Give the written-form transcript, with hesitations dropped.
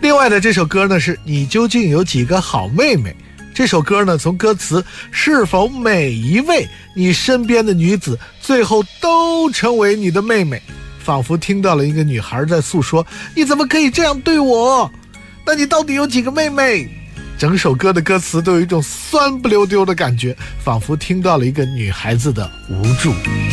另外的这首歌呢是你究竟有几个好妹妹。这首歌呢从歌词是否每一位你身边的女子最后都成为你的妹妹，仿佛听到了一个女孩在诉说，你怎么可以这样对我，那你到底有几个妹妹。整首歌的歌词都有一种酸不溜丢的感觉，仿佛听到了一个女孩子的无助。